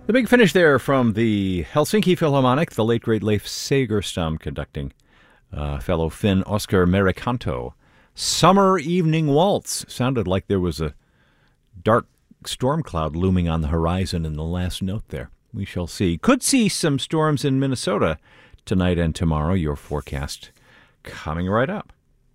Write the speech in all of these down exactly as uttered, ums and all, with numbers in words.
The big finish there from the Helsinki Philharmonic, the late great Leif Segerstam conducting, uh, fellow Finn Oscar Merikanto. Summer Evening Waltz. Sounded like there was a dark storm cloud looming on the horizon in the last note there. We shall see. Could see some storms in Minnesota tonight and tomorrow. Your forecast coming right up.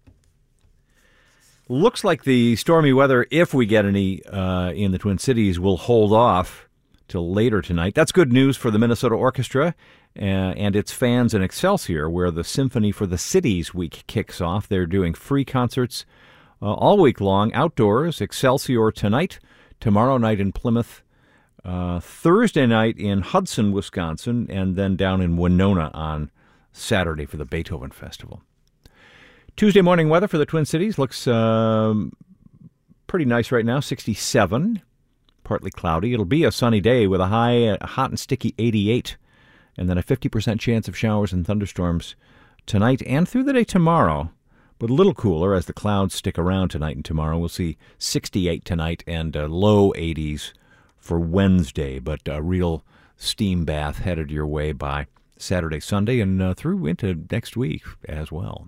Looks like the stormy weather, if we get any uh, in the Twin Cities, will hold off till later tonight. That's good news for the Minnesota Orchestra uh, and its fans in Excelsior, where the Symphony for the Cities week kicks off. They're doing free concerts uh, all week long, outdoors. Excelsior tonight, tomorrow night in Plymouth, uh, Thursday night in Hudson, Wisconsin, and then down in Winona on Saturday for the Beethoven Festival. Tuesday morning weather for the Twin Cities looks um, pretty nice right now, sixty-seven. Partly cloudy. It'll be a sunny day with a high, a hot and sticky eighty-eight, and then a fifty percent chance of showers and thunderstorms tonight and through the day tomorrow, but a little cooler as the clouds stick around tonight and tomorrow. We'll see sixty-eight tonight and uh, low eighties for Wednesday, but a real steam bath headed your way by Saturday, Sunday, and uh, through into next week as well.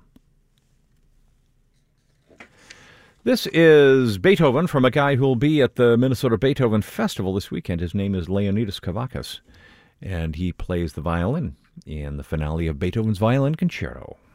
This is Beethoven from a guy who will be at the Minnesota Beethoven Festival this weekend. His name is Leonidas Kavakis, and he plays the violin in the finale of Beethoven's Violin Concerto.